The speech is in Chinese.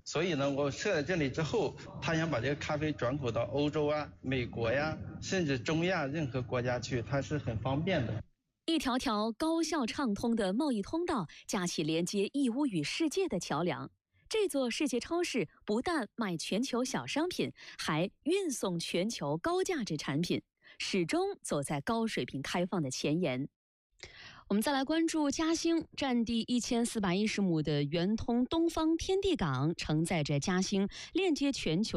所以呢，我设在这里之后，他想把这个咖啡转口到欧洲啊、美国呀，甚至中亚任何国家去，它是很方便的。 一条条高效畅通的贸易通道，架起连接义乌与世界的桥梁。这座世界超市不但卖全球小商品，还运送全球高价值产品，始终走在高水平开放的前沿。我们再来关注嘉兴，占地1410亩的圆通东方天地港，承载着嘉兴链接全球